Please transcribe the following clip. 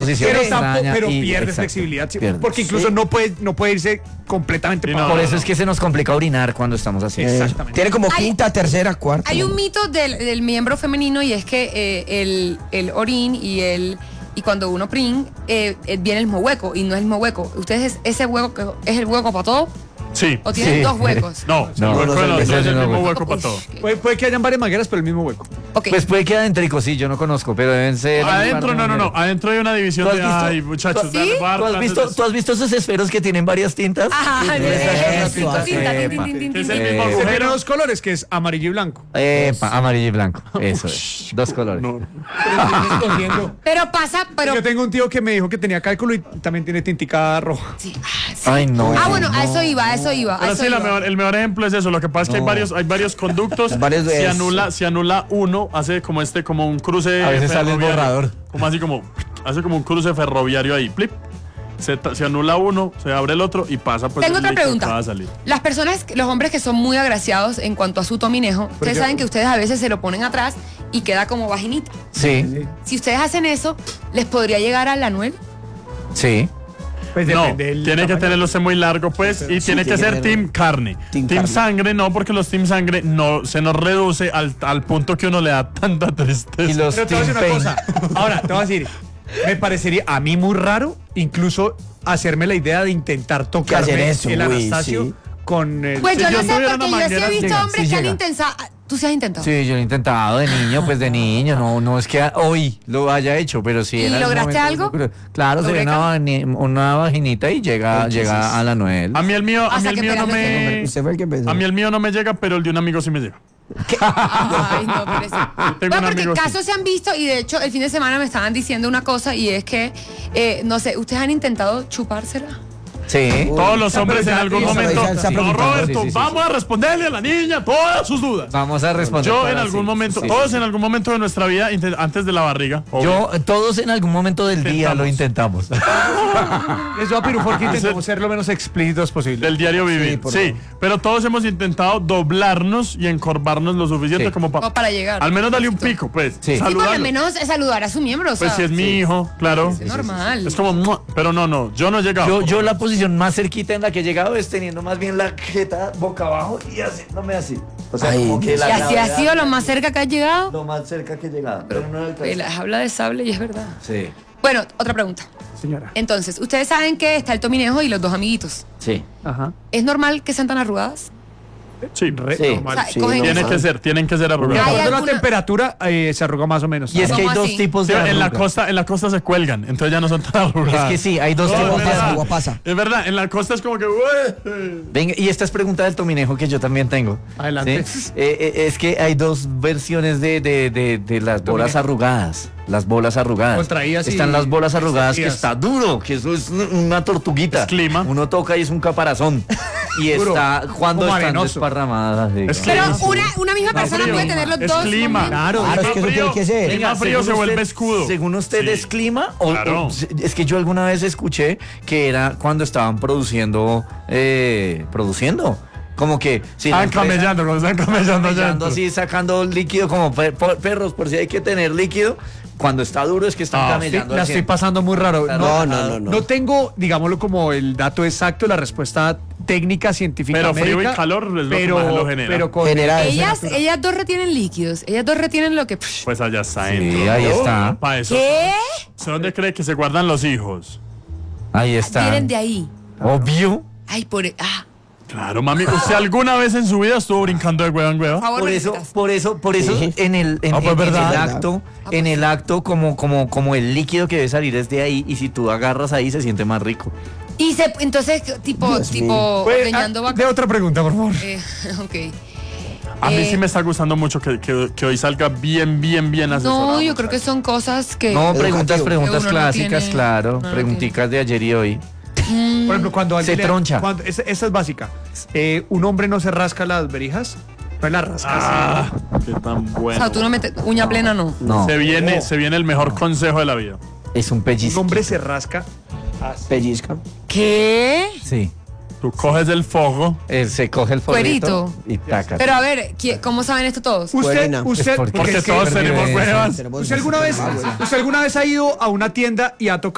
posición extraña. Pero y, pierde exacto, flexibilidad, sí, pierde. porque incluso no puede irse completamente Sí, para no, Por abajo. eso es que se nos complica orinar cuando estamos así. Exactamente. Tiene como quinta, tercera, cuarta. Hay un mito del miembro femenino y es que el orín y cuando uno prin viene el mismo hueco y no es el mismo hueco. ¿Ustedes ese hueco es el hueco para todo Sí. o tienen Sí. dos huecos? No, No, el hueco no, de los ese dos es es el el mismo hueco. hueco para Uy, todo. Puede que hayan varias mangueras, pero el mismo hueco. Ok. Pues puede que adéntrico, sí, yo no conozco, pero deben ser. Adentro, no. Adentro hay una división ¿Tú has de. visto? Ay, muchachos, ¿Sí? dale, ¿Tú has visto esos esferos que tienen varias tintas? Ajá, Sí, esas eso, tintas. tinta, Epa. tin, tin, tin, Es tin, el tin. mismo Se tiene agujero. dos colores, que es amarillo y blanco. Amarillo y blanco. Eso es. Dos colores. No. Pero estoy escondiendo. Pero pasa, pero Yo tengo un tío que me dijo que tenía cálculo y también tiene tintica roja. sí, sí. Ay, no. Bueno, a eso iba, a eso iba. Pero sí, el mejor ejemplo es eso. Lo que pasa es que hay varios conductos. Varios de si anula uno, hace como un cruce. A veces sale el ferroviario. borrador. Hace como un cruce ferroviario ahí. Plip. Se anula uno, se abre el otro y pasa pues. Tengo el otra líquido pregunta. que va a salir. Las personas, los hombres que son muy agraciados en cuanto a su tominejo, ustedes yo- saben que ustedes a veces se lo ponen atrás y queda como vaginita. Sí, Si ustedes hacen eso, ¿les podría llegar al anuel? sí. Pues No, depende del tiene que tamaño. tenerlo usted muy largo, pues, y tiene que tiene ser que team tener- carne. Team Team carne. sangre no, porque los team sangre no se nos reduce al punto que uno le da tanta tristeza. Y los Pero te voy a Team decir una Pain. cosa. Ahora, te voy a decir, me parecería a mí muy raro incluso hacerme la idea de intentar hacer tocarme eso, el uy, Anastasio sí. con el... Pues Si yo yo no sé, tuviera porque una yo sí he manguera, visto llega, hombres sí que han llega. intentado. ¿Tú sí has intentado? Sí, yo lo he intentado de niño, pues de niño, no es que hoy lo haya hecho, pero sí. ¿Y en algún lograste momento- algo? Claro, se ve una vaginita y llega a la Noel. A mí el mío Hasta que no pegaste me. Usted fue el que empezó. A mí el mío no me llega, pero el de un amigo sí me llega. Ay, no, pero eso. Tengo Bueno, un porque amigo así. casos se han visto y de hecho el fin de semana me estaban diciendo una cosa y es que, no sé, ¿ustedes han intentado chupársela? Sí. Todos los hombres en algún esa momento. está No, preguntando. Roberto, Sí, sí, sí, vamos a responderle a la niña todas sus dudas. Vamos a responder. Yo para en algún sí. momento, Sí, todos sí. en algún momento de nuestra vida, antes de la barriga. obvio. Todos en algún momento del día lo intentamos. Les voy a pedir que intentemos ser lo menos explícitos posible. Del diario vivir. por Sí, favor. pero todos hemos intentado doblarnos y encorvarnos lo suficiente Sí. como Como para llegar. Al menos darle un pico, pues. Sí. Sí, por lo Saludarlo. menos saludar a su miembro, o sea, Pues si es mi hijo, claro. es normal. Es como, ¡mua! Pero no, yo no he llegado. Yo la posición más cerquita en la que he llegado es teniendo más bien la jeta boca abajo y haciéndome así. O sea, Ay, como que Dios. la ¿Y así ha gravedad- sido lo más cerca que has llegado? Lo más cerca que he llegado. Pero no Habla de sable y es verdad. Sí, Bueno, otra pregunta. Señora. Entonces, ustedes saben que está el tominejo y los dos amiguitos. sí. Ajá. ¿Es normal que sean tan arrugadas? Sí. Sí. Normal. O sea, Sí, cogen no, Tienen eso. tienen que ser Hay arrugados. Cuando la alguna- temperatura se arruga más o menos. Y es que hay ¿Cómo dos así? tipos Sí, de en la arruga. costa se cuelgan, entonces ya no son tan arrugadas. Es que sí, hay dos No, tipos es de verdad. arruga. Pasa. Es verdad, en la costa es como que. Venga, y esta es pregunta del tominejo que yo también tengo. Adelante. ¿Sí? Es que hay dos versiones de las bolas arrugadas. Las bolas arrugadas. Contraídas y Están las bolas arrugadas que extendidas. está duro, que eso es una tortuguita. Es clima. Uno toca y es un caparazón. Y Duro, está cuando como están arenoso. desparramadas. así. Es Pero Sí. una misma persona frío. puede tener los Es dos. clima. momentos. Claro. Claro, es que eso tiene que ser. Clima frío según se vuelve usted- escudo. Según usted Sí. es clima Claro. es que yo alguna vez escuché que era cuando estaban produciendo como que si la Están empresa- camellando, cuando están camellando ya. camellando así, sacando líquido como perros, por si hay que tener líquido. Cuando está duro es que están Ah, camellando. La así. estoy pasando muy raro. No, no. No tengo, digámoslo, como el dato exacto, la respuesta técnica, científica, Pero frío médica, y calor es lo que más lo genera. Pero con Genera eso. Ellas dos retienen líquidos. Ellas dos retienen lo que. Pues allá está. Sí, ahí está. Para eso. ¿Qué? ¿Dónde cree que se guardan los hijos? Ahí está. Vienen de ahí. Obvio. Ay, Claro, mami. ¿Usted alguna vez en su vida estuvo brincando de hueva en hueva? por favor, Por eso, bebecitas. por eso Sí. en el Ah, pues, verdad. acto, en el acto como el líquido que debe salir es de ahí y si tú agarras ahí se siente más rico. Y entonces, tipo Pues, ordeñando de vaca. otra pregunta, por favor. Ok. A mí Eh, sí me está gustando mucho que hoy salga bien asesorado. No, yo creo que son cosas que. No, Educativo. preguntas Que uno no clásicas, tiene- claro. no Pregunticas de ayer y hoy. Por ejemplo, cuando alguien Se troncha. Esa es básica. Un hombre no se rasca las verijas. No las rasca. Ah, qué tan O bueno. sea, tú no metes uña plena, no. No, Se viene el mejor consejo de la vida. es un Un pellizco. hombre se rasca. Pellizca. ¿Qué? Sí. Tú coges el fogo. Él se coge el forrito Cuerito. y taca. Pero a ver, ¿cómo saben esto todos? Usted, Buena. usted, Es porque Porque es que- todos tenemos Eso. huevas. Tenemos- ¿Usted alguna vez ha ido a una tienda y ha tocado